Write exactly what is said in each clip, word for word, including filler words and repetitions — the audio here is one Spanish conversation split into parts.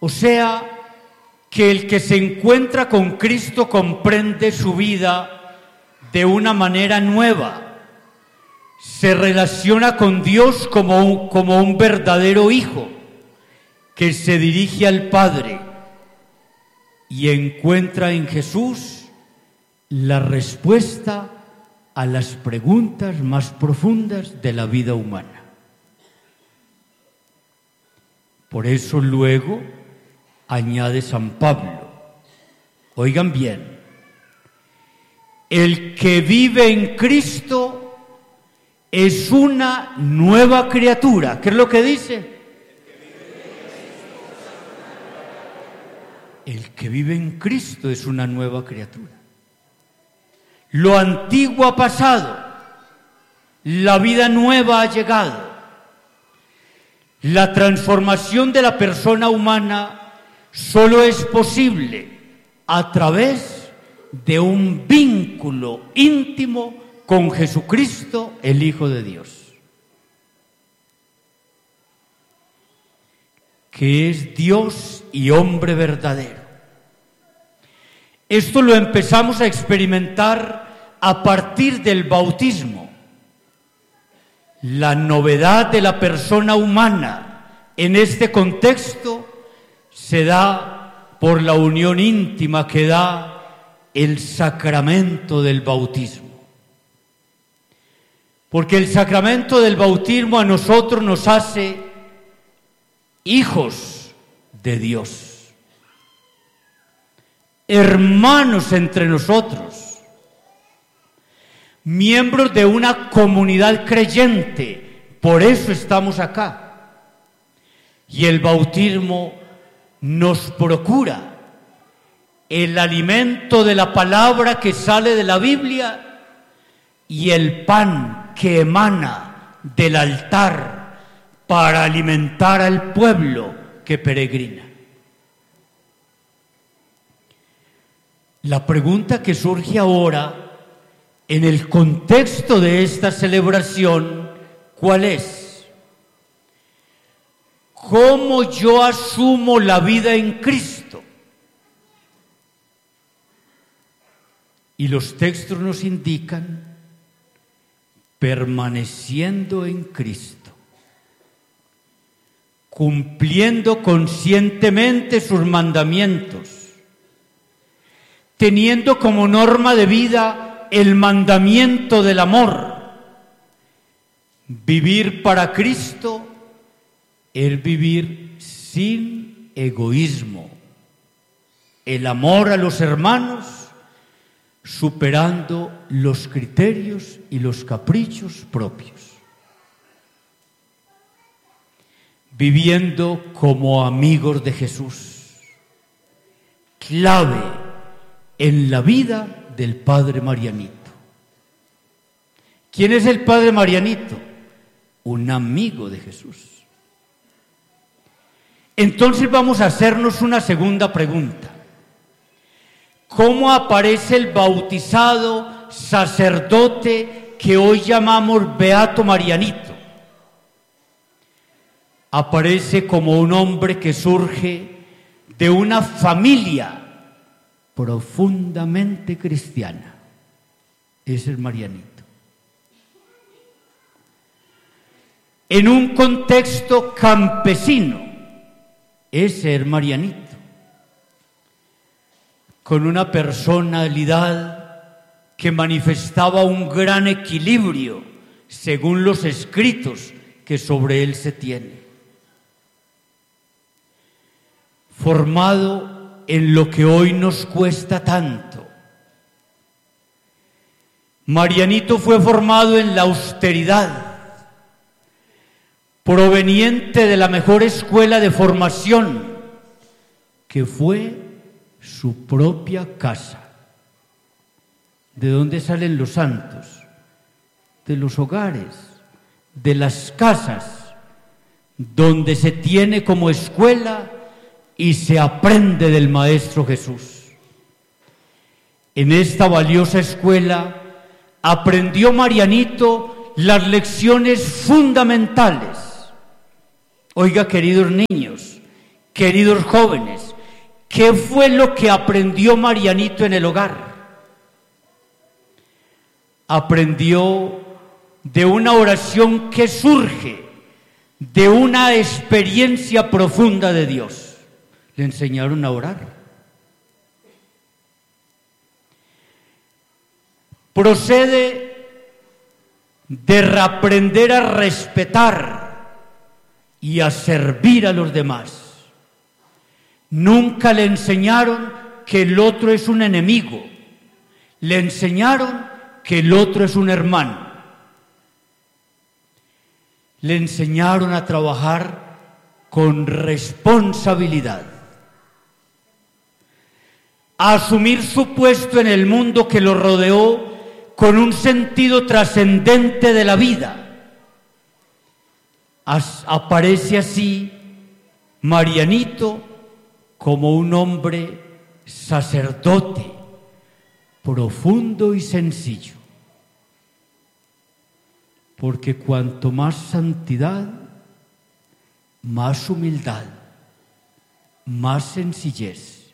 O sea, que el que se encuentra con Cristo comprende su vida de una manera nueva. Se relaciona con Dios como un, como un verdadero hijo que se dirige al Padre y encuentra en Jesús la respuesta a las preguntas más profundas de la vida humana. Por eso luego añade San Pablo, oigan bien, el que vive en Cristo es una nueva criatura. ¿Qué es lo que dice? El que vive en Cristo es una nueva criatura. Lo antiguo ha pasado, la vida nueva ha llegado. La transformación de la persona humana solo es posible a través de un vínculo íntimo con Jesucristo, el Hijo de Dios, que es Dios y hombre verdadero. Esto lo empezamos a experimentar a partir del bautismo. La novedad de la persona humana en este contexto se da por la unión íntima que da el sacramento del bautismo. Porque el sacramento del bautismo a nosotros nos hace hijos de Dios, hermanos entre nosotros, miembros de una comunidad creyente. Por eso estamos acá. Y el bautismo nos procura el alimento de la palabra que sale de la Biblia y el pan que emana del altar para alimentar al pueblo que peregrina. La pregunta que surge ahora en el contexto de esta celebración, ¿cuál es? ¿Cómo yo asumo la vida en Cristo? Y los textos nos indican, permaneciendo en Cristo, cumpliendo conscientemente sus mandamientos, teniendo como norma de vida el mandamiento del amor. Vivir para Cristo es vivir sin egoísmo, el amor a los hermanos, superando los criterios y los caprichos propios, viviendo como amigos de Jesús, clave en la vida del Padre Marianito. ¿Quién es el Padre Marianito? Un amigo de Jesús. Entonces vamos a hacernos una segunda pregunta. ¿Cómo aparece el bautizado sacerdote que hoy llamamos Beato Marianito? Aparece como un hombre que surge de una familia profundamente cristiana. Ese es Marianito. En un contexto campesino, ese es Marianito. Con una personalidad que manifestaba un gran equilibrio según los escritos que sobre él se tiene. Formado en lo que hoy nos cuesta tanto. Marianito fue formado en la austeridad, proveniente de la mejor escuela de formación, que fue su propia casa. ¿De dónde salen los santos? De los hogares, de las casas, donde se tiene como escuela y se aprende del Maestro Jesús. En esta valiosa escuela aprendió Marianito las lecciones fundamentales. Oiga, queridos niños, Queridos jóvenes, ¿qué fue lo que aprendió Marianito en el hogar? Aprendió de una oración que surge de una experiencia profunda de Dios. Le enseñaron a orar. Procede de aprender a respetar y a servir a los demás. Nunca le enseñaron que el otro es un enemigo. Le enseñaron que el otro es un hermano. Le enseñaron a trabajar con responsabilidad, a asumir su puesto en el mundo que lo rodeó con un sentido trascendente de la vida. As- aparece así Marianito como un hombre sacerdote, profundo y sencillo. Porque cuanto más santidad, más humildad, más sencillez.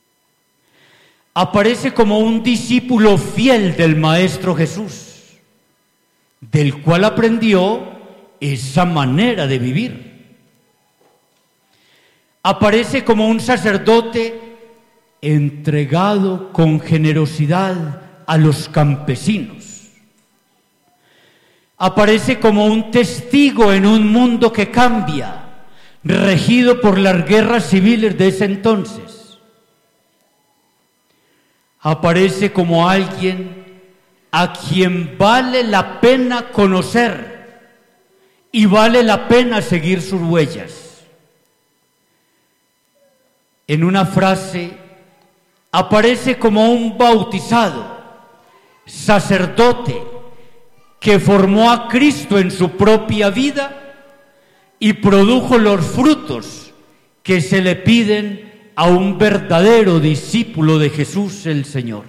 Aparece como un discípulo fiel del Maestro Jesús, del cual aprendió esa manera de vivir. Aparece como un sacerdote entregado con generosidad a los campesinos. Aparece como un testigo en un mundo que cambia, regido por las guerras civiles de ese entonces. Aparece como alguien a quien vale la pena conocer y vale la pena seguir sus huellas. En una frase, aparece como un bautizado, sacerdote, que formó a Cristo en su propia vida y produjo los frutos que se le piden a un verdadero discípulo de Jesús el Señor.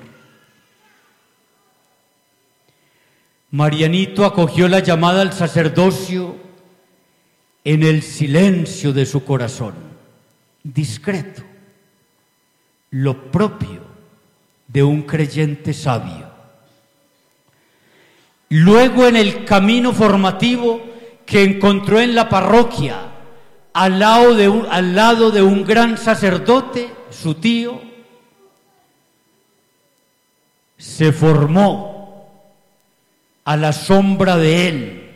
Marianito acogió la llamada al sacerdocio en el silencio de su corazón, discreto, lo propio de un creyente sabio. Luego, en el camino formativo que encontró en la parroquia, al lado de un, al lado de un gran sacerdote, su tío, se formó a la sombra de él.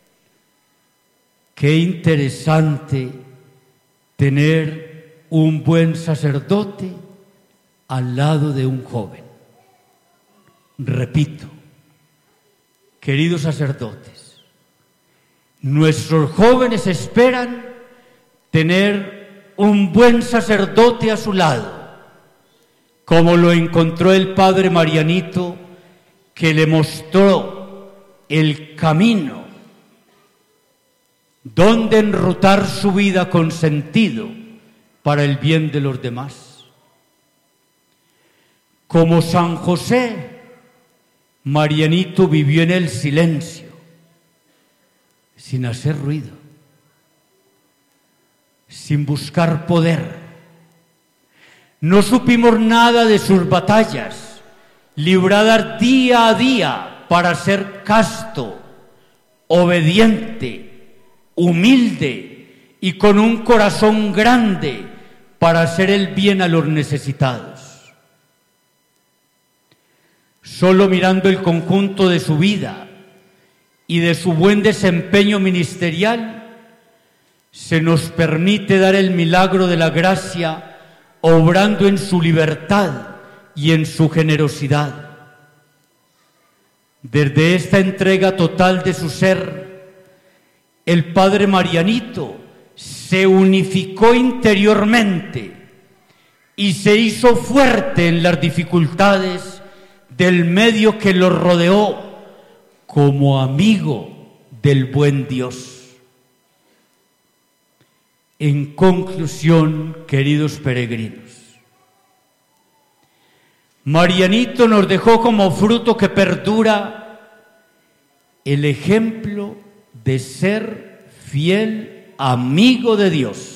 Qué interesante tener un buen sacerdote al lado de un joven. Repito, queridos sacerdotes, nuestros jóvenes esperan tener un buen sacerdote a su lado, como lo encontró el padre Marianito, que le mostró el camino donde enrutar su vida con sentido para el bien de los demás. Como San José, Marianito vivió en el silencio, sin hacer ruido, sin buscar poder. No supimos nada de sus batallas, libradas día a día para ser casto, obediente, humilde y con un corazón grande para hacer el bien a los necesitados. Solo mirando el conjunto de su vida y de su buen desempeño ministerial, se nos permite dar el milagro de la gracia, obrando en su libertad y en su generosidad. Desde esta entrega total de su ser, el padre Marianito se unificó interiormente y se hizo fuerte en las dificultades del medio que lo rodeó, como amigo del buen Dios. En conclusión, queridos peregrinos, Marianito nos dejó como fruto que perdura el ejemplo de ser fiel amigo de Dios.